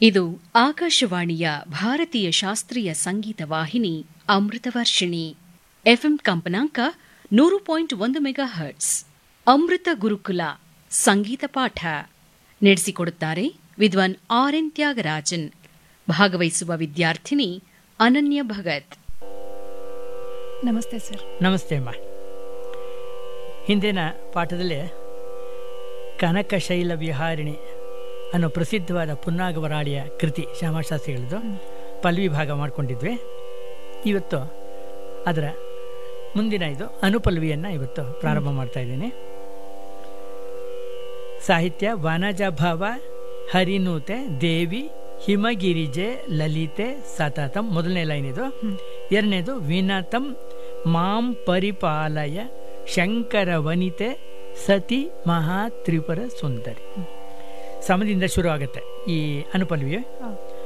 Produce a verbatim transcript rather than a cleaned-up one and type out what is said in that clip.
ಇದು ಆಕಾಶವಾಣಿಯ ಭಾರತೀಯ ಶಾಸ್ತ್ರೀಯ ಸಂಗೀತ ವಾಹಿನಿ ಅಮೃತವರ್ಷಿಣಿ. ಎಫ್ಎಂ ಕಂಪನಾಂಕ ನೂರು ಪಾಯಿಂಟ್ ಒಂದು ಮೆಗಾ ಹರ್ಟ್ಸ್. ಅಮೃತ ಗುರುಕುಲ ಸಂಗೀತ ಪಾಠ ನಡೆಸಿಕೊಡುತ್ತಾರೆ ವಿದ್ವಾನ್ ಆರ್ ಎನ್ ತ್ಯಾಗರಾಜನ್. ಭಾಗವಹಿಸುವ ವಿದ್ಯಾರ್ಥಿನಿ ಅನನ್ಯ ಭಗತ್. ನಮಸ್ತೆ ಸರ್. ನಮಸ್ತೆ ಅಮ್ಮ. ಹಿಂದಿನ ಪಾಠದಲ್ಲಿ ಕನಕಶೈಲ ವಿಹಾರಿಣಿ ಅನ್ನೋ ಪ್ರಸಿದ್ಧವಾದ ಪುನ್ನಾಗವರಾಳಿಯ ಕೃತಿ ಶ್ಯಾಮಶಾಸ್ತ್ರಿಗಳದ್ದು ಪಲ್ವಿ ಭಾಗ ಮಾಡಿಕೊಂಡಿದ್ವಿ. ಇವತ್ತು ಅದರ ಮುಂದಿನ ಇದು ಅನುಪಲ್ವಿಯನ್ನು ಇವತ್ತು ಪ್ರಾರಂಭ ಮಾಡ್ತಾ ಇದ್ದೀನಿ. ಸಾಹಿತ್ಯ ವಾನಜಭಾವ ಹರಿನೂತೆ ದೇವಿ ಹಿಮಗಿರಿಜೆ ಲಲಿತೆ ಸತತಂ. ಮೊದಲನೇ ಲೈನ್ ಇದು. ಎರಡನೇದು ವಿನತಂ ಮಾಂ ಪರಿಪಾಲಯ ಶಂಕರ ವನಿತೆ ಸತಿ ಮಹಾತ್ರಿಪುರ ಸುಂದರಿ. ಸಮದಿಂದ ಶುರು ಆಗುತ್ತೆ ಈ ಅನುಪಲ್ವಿ.